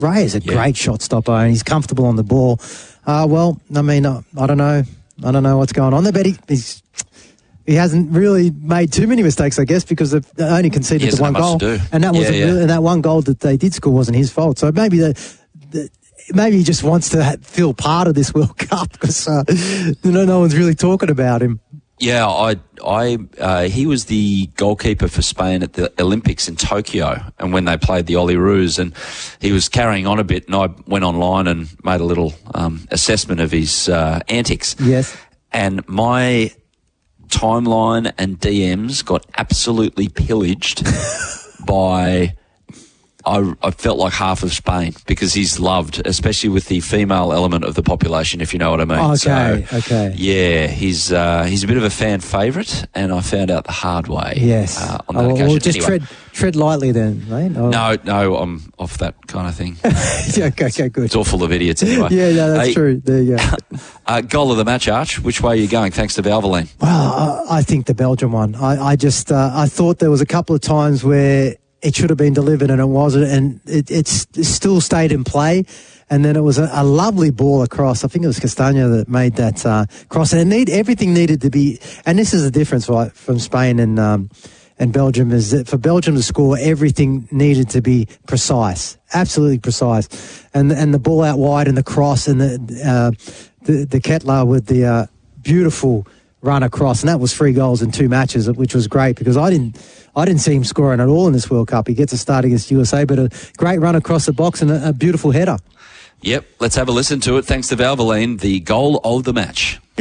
Ray is a great shot stopper and he's comfortable on the ball. I don't know. I don't know what's going on there, but he hasn't really made too many mistakes, I guess, because they've only conceded the one goal. And that wasn't really, and that one goal that they did score wasn't his fault. So maybe maybe he just wants to feel part of this World Cup because no one's really talking about him. Yeah, he was the goalkeeper for Spain at the Olympics in Tokyo, and when they played the Olyroos, and he was carrying on a bit, and I went online and made a little assessment of his antics. Yes. And my timeline and DMs got absolutely pillaged by... I felt like half of Spain because he's loved, especially with the female element of the population, if you know what I mean. Okay. Yeah, he's a bit of a fan favourite, and I found out the hard way. Yes. On that occasion. Well, just tread lightly then, mate. No, I'm off that kind of thing. Yeah, okay, good. It's all full of idiots anyway. Yeah, that's true. There you go. Goal of the match, Arch. Which way are you going? Thanks to Valvoline. Well, I think the Belgium one. I thought there was a couple of times where it should have been delivered and it wasn't, and it still stayed in play. And then it was a lovely ball across. I think it was Castagna that made that cross. And everything needed to be, and this is the difference, right, from Spain and Belgium, is that for Belgium to score, everything needed to be precise, absolutely precise. And the ball out wide and the cross and the Kettler with the beautiful run across, and that was 3 goals in 2 matches, which was great because I didn't see him scoring at all in this World Cup. He gets a start against USA, but a great run across the box and a beautiful header. Yep, let's have a listen to it. Thanks to Valvoline, the goal of the match.